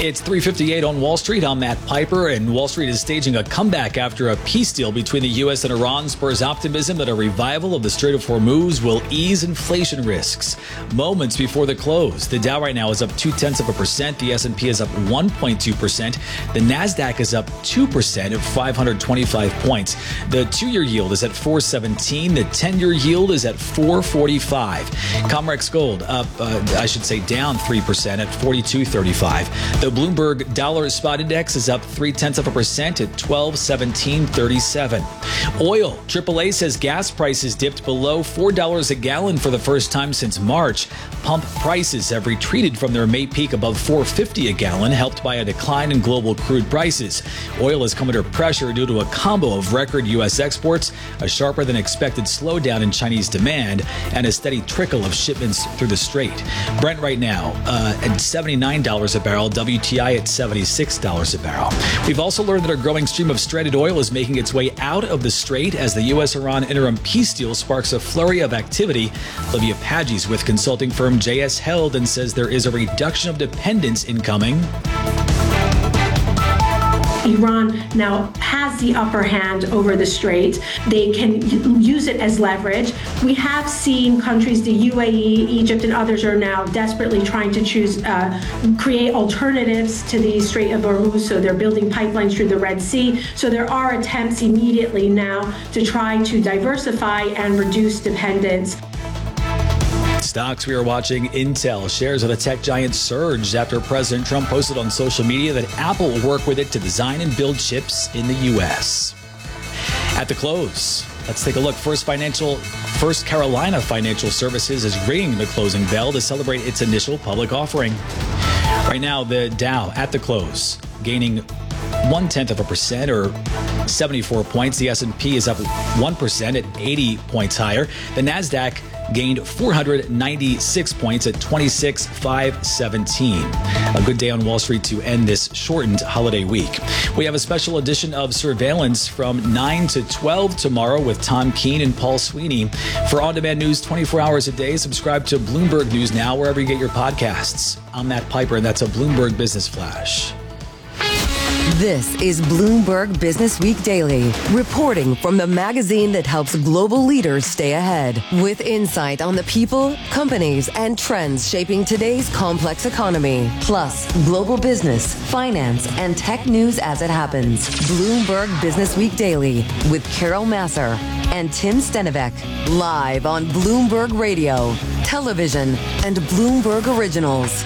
It's 3:58 on Wall Street. I'm Matt Piper, and Wall Street is staging a comeback after a peace deal between the U.S. and Iran spurs optimism that a revival of the Strait of Hormuz will ease inflation risks. Moments before the close, the Dow right now is up 0.2%. The S&P is up 1.2%. The Nasdaq is up 2% at 525 points. The 2-year yield is at 4.17. The 10-year yield is at 4.45. Comrex Gold up, down 3% at 42.35. The Bloomberg Dollar Spot Index is up 0.3% at 1217.37. Oil. AAA says gas prices dipped below $4 a gallon for the first time since March. Pump prices have retreated from their May peak above $4.50 a gallon, helped by a decline in global crude prices. Oil has come under pressure due to a combo of record U.S. exports, a sharper than expected slowdown in Chinese demand, and a steady trickle of shipments through the Strait. Brent right now at $79 a barrel, WTI at $76 a barrel. We've also learned that a growing stream of stranded oil is making its way out of the Strait as the U.S.-Iran interim peace deal sparks a flurry of activity. Olivia Paggi's with consulting firm J.S. Held and says there is a reduction of dependence incoming. Iran now has the upper hand over the Strait. They can use it as leverage. We have seen countries, the UAE, Egypt, and others are now desperately trying to create alternatives to the Strait of Hormuz. So they're building pipelines through the Red Sea. So there are attempts immediately now to try to diversify and reduce dependence. Stocks, we are watching Intel. Shares of the tech giant surged after President Trump posted on social media that Apple will work with it to design and build chips in the U.S. At the close, let's take a look. First Carolina Financial Services is ringing the closing bell to celebrate its initial public offering. Right now, the Dow at the close gaining 0.1% or 74 points. The S&P is up 1% at 80 points higher. The Nasdaq gained 496 points at 26,517. A good day on Wall Street to end this shortened holiday week. We have a special edition of Surveillance from 9 to 12 tomorrow with Tom Keene and Paul Sweeney. For on-demand news 24 hours a day, subscribe to Bloomberg News Now wherever you get your podcasts. I'm Matt Piper, and that's a Bloomberg Business Flash. This is Bloomberg Business Week Daily, reporting from the magazine that helps global leaders stay ahead, with insight on the people, companies, and trends shaping today's complex economy, plus global business, finance, and tech news as it happens. Bloomberg Business Week Daily with Carol Massar and Tim Stenovec, live on Bloomberg Radio, television, and Bloomberg Originals.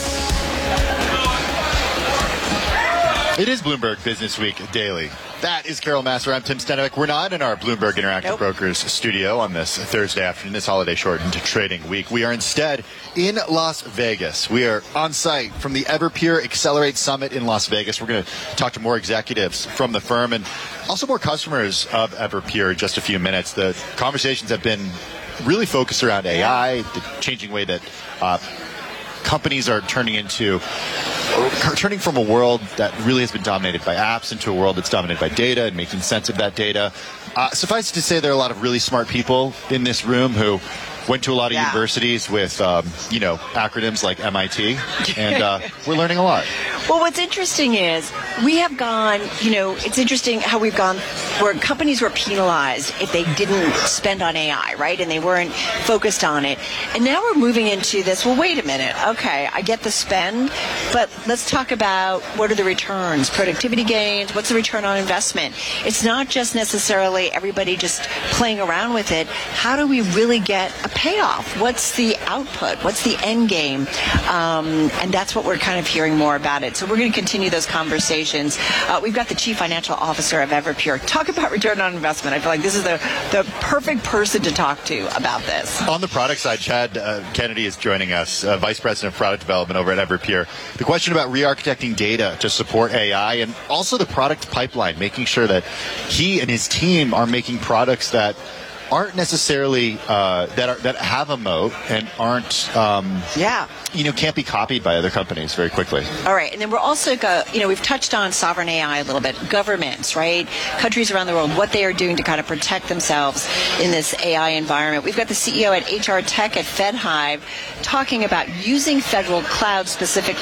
It is Bloomberg Business Week Daily. That is Carol Massar. I'm Tim Stenovec. We're not in our Bloomberg Interactive Brokers studio on this Thursday afternoon, this holiday shortened trading week. We are instead in Las Vegas. We are on site from the Everpure Accelerate Summit in Las Vegas. We're going to talk to more executives from the firm and also more customers of Everpure in just a few minutes. The conversations have been really focused around AI, the changing way that companies are turning from a world that really has been dominated by apps into a world that's dominated by data and making sense of that data. Suffice it to say, there are a lot of really smart people in this room who went to a lot of universities with, acronyms like MIT, and we're learning a lot. Well, what's interesting is we have gone, it's interesting how we've gone where companies were penalized if they didn't spend on AI, right? And they weren't focused on it. And now we're moving into this, well, wait a minute. Okay, I get the spend, but let's talk about what are the returns, productivity gains, what's the return on investment? It's not just necessarily everybody just playing around with it. How do we really get a payoff? What's the output? What's the end game? And that's what we're kind of hearing more about it. So we're going to continue those conversations. We've got the Chief Financial Officer of Everpure. Talk about return on investment. I feel like this is the perfect person to talk to about this. On the product side, Chad Kennedy is joining us, Vice President of Product Development over at Everpure. The question about re-architecting data to support AI and also the product pipeline, making sure that he and his team are making products that aren't necessarily that have a moat and aren't can't be copied by other companies very quickly. All right, and then we're also we've touched on sovereign AI a little bit. Governments, right? Countries around the world, what they are doing to kind of protect themselves in this AI environment. We've got the CEO at HR Tech at FedHive talking about using federal cloud specifically